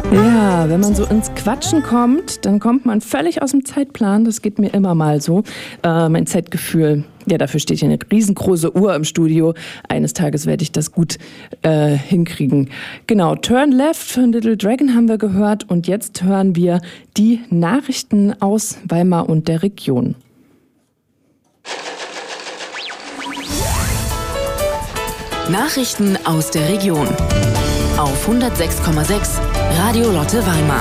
Ja, wenn man so ins Quatschen kommt, dann kommt man völlig aus dem Zeitplan. Das geht mir immer mal so. Mein Zeitgefühl, ja, dafür steht hier eine riesengroße Uhr im Studio. Eines Tages werde ich das gut hinkriegen. Genau, Turn Left von Little Dragon haben wir gehört. Und jetzt hören wir die Nachrichten aus Weimar und der Region. Nachrichten aus der Region auf 106,6 Radio Lotte Weimar.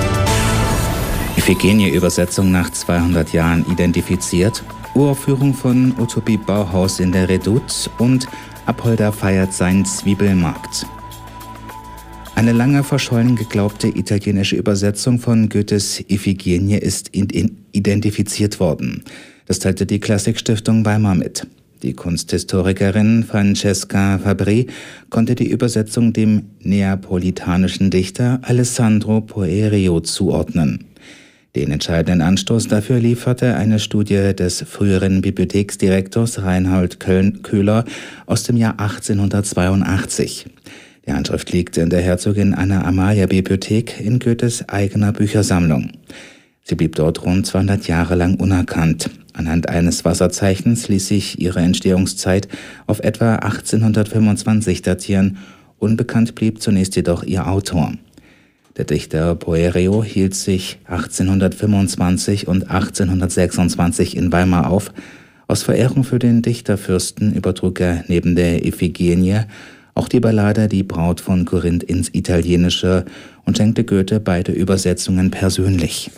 Iphigenie-Übersetzung nach 200 Jahren identifiziert, Uraufführung von Utopie Bauhaus in der Redoute und Apolda feiert seinen Zwiebelmarkt. Eine lange verschollen geglaubte italienische Übersetzung von Goethes Iphigenie ist identifiziert worden. Das teilte die Klassikstiftung Weimar mit. Die Kunsthistorikerin Francesca Fabri konnte die Übersetzung dem neapolitanischen Dichter Alessandro Poerio zuordnen. Den entscheidenden Anstoß dafür lieferte eine Studie des früheren Bibliotheksdirektors Reinhold Köhler aus dem Jahr 1882. Die Handschrift liegt in der Herzogin Anna-Amalia-Bibliothek in Goethes eigener Büchersammlung. Sie blieb dort rund 200 Jahre lang unerkannt. Anhand eines Wasserzeichens ließ sich ihre Entstehungszeit auf etwa 1825 datieren. Unbekannt blieb zunächst jedoch ihr Autor. Der Dichter Poerio hielt sich 1825 und 1826 in Weimar auf. Aus Verehrung für den Dichterfürsten übertrug er neben der Iphigenie auch die Ballade Die Braut von Korinth ins Italienische und schenkte Goethe beide Übersetzungen persönlich.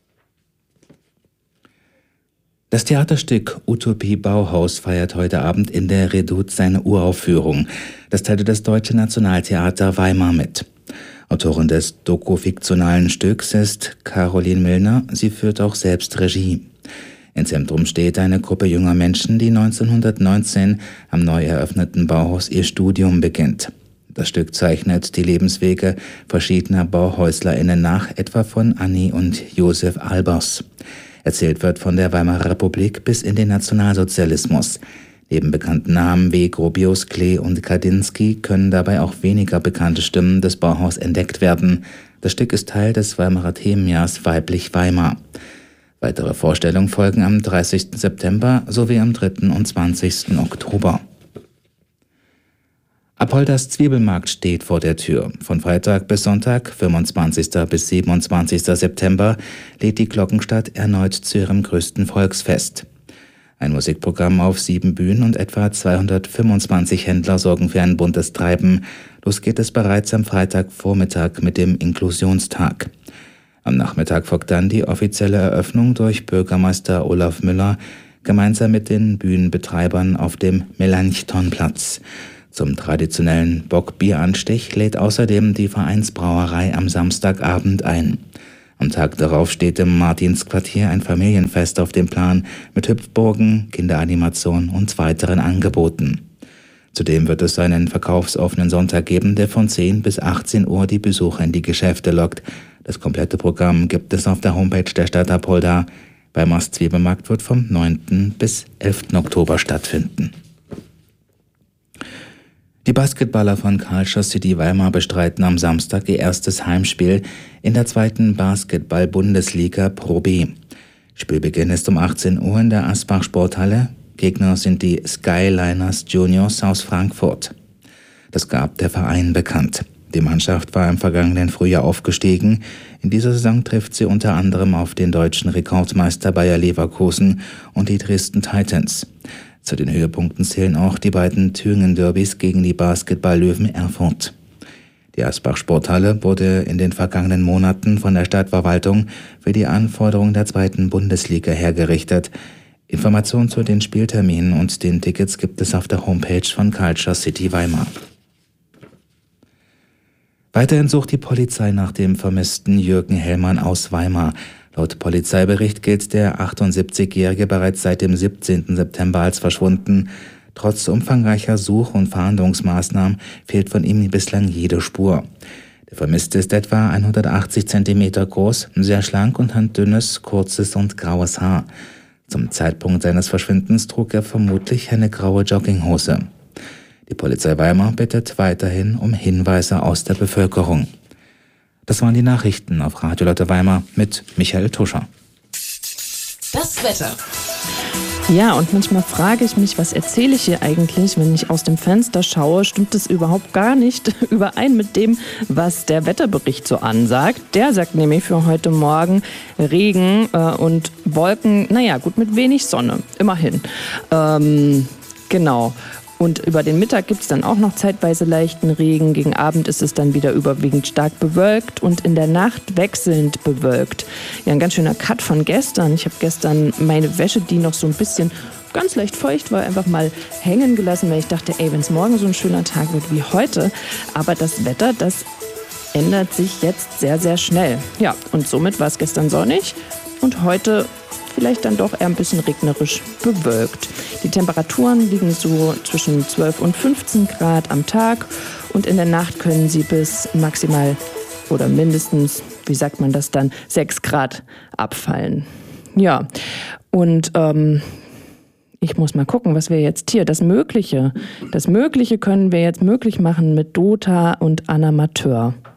Das Theaterstück Utopie Bauhaus feiert heute Abend in der Redoute seine Uraufführung. Das teilte das Deutsche Nationaltheater Weimar mit. Autorin des dokufiktionalen Stücks ist Caroline Milner. Sie führt auch selbst Regie. Im Zentrum steht eine Gruppe junger Menschen, die 1919 am neu eröffneten Bauhaus ihr Studium beginnt. Das Stück zeichnet die Lebenswege verschiedener BauhäuslerInnen nach, etwa von Annie und Josef Albers. Erzählt wird von der Weimarer Republik bis in den Nationalsozialismus. Neben bekannten Namen wie Gropius, Klee und Kandinsky können dabei auch weniger bekannte Stimmen des Bauhaus entdeckt werden. Das Stück ist Teil des Weimarer Themenjahrs Weiblich Weimar. Weitere Vorstellungen folgen am 30. September sowie am 3. und 20. Oktober. Apoldas Zwiebelmarkt steht vor der Tür. Von Freitag bis Sonntag, 25. bis 27. September, lädt die Glockenstadt erneut zu ihrem größten Volksfest. Ein Musikprogramm auf 7 Bühnen und etwa 225 Händler sorgen für ein buntes Treiben. Los geht es bereits am Freitagvormittag mit dem Inklusionstag. Am Nachmittag folgt dann die offizielle Eröffnung durch Bürgermeister Olaf Müller gemeinsam mit den Bühnenbetreibern auf dem Melanchthonplatz. Zum traditionellen Bockbieranstich lädt außerdem die Vereinsbrauerei am Samstagabend ein. Am Tag darauf steht im Martinsquartier ein Familienfest auf dem Plan mit Hüpfburgen, Kinderanimation und weiteren Angeboten. Zudem wird es einen verkaufsoffenen Sonntag geben, der von 10 bis 18 Uhr die Besucher in die Geschäfte lockt. Das komplette Programm gibt es auf der Homepage der Stadt Apolda. Weimars Zwiebelmarkt wird vom 9. bis 11. Oktober stattfinden. Die Basketballer von Culture City Weimar bestreiten am Samstag ihr erstes Heimspiel in der 2. Basketball-Bundesliga Pro B. Spielbeginn ist um 18 Uhr in der Asbach-Sporthalle. Gegner sind die Skyliners Juniors aus Frankfurt. Das gab der Verein bekannt. Die Mannschaft war im vergangenen Frühjahr aufgestiegen. In dieser Saison trifft sie unter anderem auf den deutschen Rekordmeister Bayer Leverkusen und die Dresden Titans. Zu den Höhepunkten zählen auch die beiden Thüringen-Derbys gegen die Basketball-Löwen Erfurt. Die Asbach-Sporthalle wurde in den vergangenen Monaten von der Stadtverwaltung für die Anforderungen der 2. Bundesliga hergerichtet. Informationen zu den Spielterminen und den Tickets gibt es auf der Homepage von Culture City Weimar. Weiterhin sucht die Polizei nach dem vermissten Jürgen Hellmann aus Weimar. Laut Polizeibericht gilt der 78-Jährige bereits seit dem 17. September als verschwunden. Trotz umfangreicher Such- und Fahndungsmaßnahmen fehlt von ihm bislang jede Spur. Der Vermisste ist etwa 180 cm groß, sehr schlank und hat dünnes, kurzes und graues Haar. Zum Zeitpunkt seines Verschwindens trug er vermutlich eine graue Jogginghose. Die Polizei Weimar bittet weiterhin um Hinweise aus der Bevölkerung. Das waren die Nachrichten auf Radio Lotte Weimar mit Michael Tuscher. Das Wetter. Ja, und manchmal frage ich mich, was erzähle ich hier eigentlich, wenn ich aus dem Fenster schaue? Stimmt es überhaupt gar nicht überein mit dem, was der Wetterbericht so ansagt? Der sagt nämlich für heute Morgen Regen und Wolken, naja, gut, mit wenig Sonne, immerhin. Genau. Und über den Mittag gibt es dann auch noch zeitweise leichten Regen. Gegen Abend ist es dann wieder überwiegend stark bewölkt und in der Nacht wechselnd bewölkt. Ja, ein ganz schöner Cut von gestern. Ich habe gestern meine Wäsche, die noch so ein bisschen ganz leicht feucht war, einfach mal hängen gelassen, weil ich dachte, wenn es morgen so ein schöner Tag wird wie heute. Aber das Wetter, das ändert sich jetzt sehr, sehr schnell. Ja, und somit war es gestern sonnig und heute vielleicht dann doch eher ein bisschen regnerisch bewölkt. Die Temperaturen liegen so zwischen 12 und 15 Grad am Tag und in der Nacht können sie bis maximal oder mindestens, wie sagt man das dann, 6 Grad abfallen. Ja, und ich muss mal gucken, was wir jetzt hier, das Mögliche können wir jetzt möglich machen mit Dota und Anamateur.